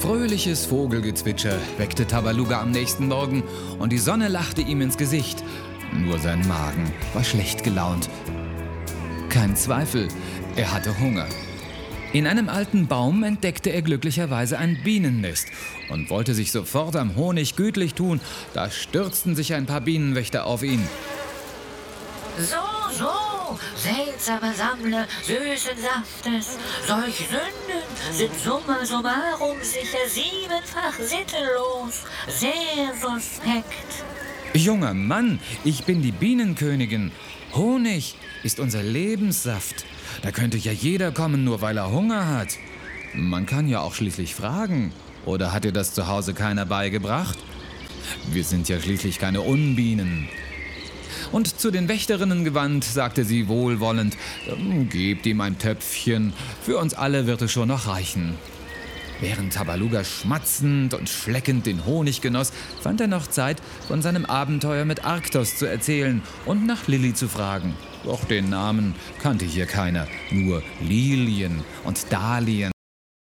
Fröhliches Vogelgezwitscher weckte Tabaluga am nächsten Morgen und die Sonne lachte ihm ins Gesicht. Nur sein Magen war schlecht gelaunt. Kein Zweifel, er hatte Hunger. In einem alten Baum entdeckte er glücklicherweise ein Bienennest und wollte sich sofort am Honig gütlich tun. Da stürzten sich ein paar Bienenwächter auf ihn. So, seltsame Sammler süßen Saftes. Solch Sünden sind summa summarum sicher 7-fach sittenlos. Sehr suspekt. Junger Mann, ich bin die Bienenkönigin. Honig ist unser Lebenssaft. Da könnte ja jeder kommen, nur weil er Hunger hat. Man kann ja auch schließlich fragen. Oder hat dir das zu Hause keiner beigebracht? Wir sind ja schließlich keine Unbienen. Und zu den Wächterinnen gewandt, sagte sie wohlwollend, gebt ihm ein Töpfchen, für uns alle wird es schon noch reichen. Während Tabaluga schmatzend und schleckend den Honig genoss, fand er noch Zeit, von seinem Abenteuer mit Arktos zu erzählen und nach Lilli zu fragen. Doch den Namen kannte hier keiner, nur Lilien und Dahlien.